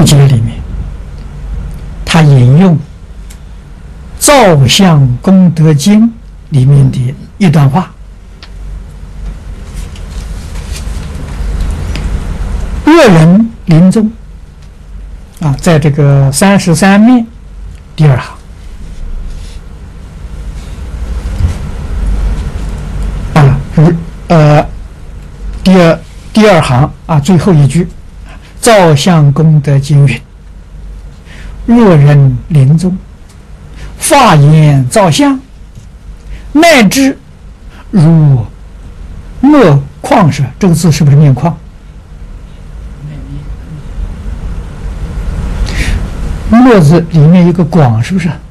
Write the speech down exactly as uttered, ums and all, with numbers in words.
注解里面，他引用《造像功德经》里面的一段话：恶人临终啊，在这个三十三面第二行啊，呃，第二第二行啊，最后一句，《造像功德经》云：若人临终，发言造像，乃至如墨矿石，这个字是不是面框？墨字里面一个广，是不是？